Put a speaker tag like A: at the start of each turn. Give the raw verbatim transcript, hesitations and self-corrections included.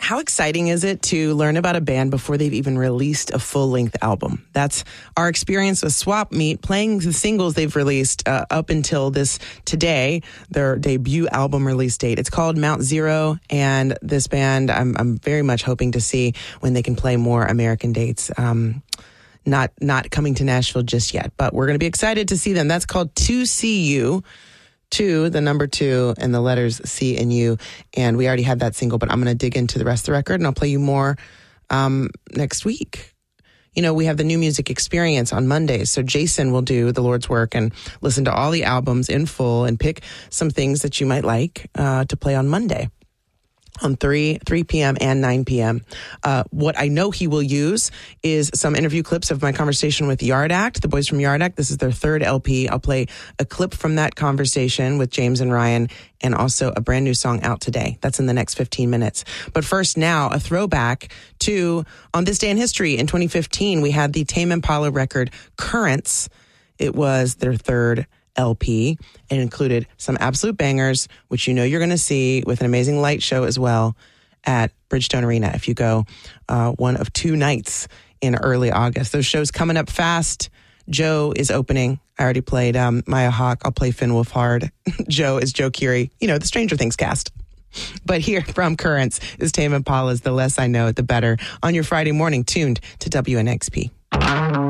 A: how exciting is it to learn about a band before they've even released a full-length album? That's our experience with Swap Meet, playing the singles they've released uh, up until this today, their debut album release date. It's called Mount Zero, and this band I'm, I'm very much hoping to see when they can play more American dates. Um, not not coming to Nashville just yet, but we're going to be excited to see them. That's called two C U. Two, the number two, and the letters C and U. And we already had that single, but I'm going to dig into the rest of the record, and I'll play you more um, next week. You know, we have the New Music Experience on Mondays, so Jason will do the Lord's work and listen to all the albums in full and pick some things that you might like uh, to play on Monday. On three p.m. and nine p.m. Uh, what I know he will use is some interview clips of my conversation with Yard Act, the boys from Yard Act. This is their third L P. I'll play a clip from that conversation with James and Ryan, and also a brand new song out today. That's in the next fifteen minutes. But first now, a throwback to, on this day in history, in twenty fifteen, we had the Tame Impala record Currents. It was their third L P. It included some absolute bangers, which you know you're going to see with an amazing light show as well at Bridgestone Arena if you go uh, one of two nights in early August. Those shows coming up fast. Joe is opening. I already played um, Maya Hawke. I'll play Finn Wolfhard. Joe is Joe Keery. You know, the Stranger Things cast. But here from Currents is Tame Impala's The Less I Know, The Better on your Friday morning, tuned to W N X P.